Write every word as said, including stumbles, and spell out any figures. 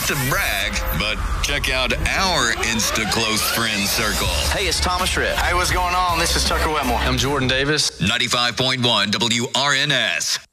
to brag, but check out our Insta Close Friends Circle. Hey, it's Thomas Rhett. Hey, what's going on? This is Tucker Wetmore. I'm Jordan Davis. ninety-five point one W R N S.